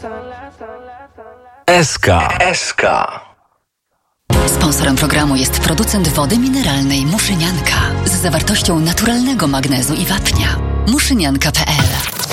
SK. Sponsorem programu jest producent wody mineralnej Muszynianka z zawartością naturalnego magnezu i wapnia. Muszynianka.pl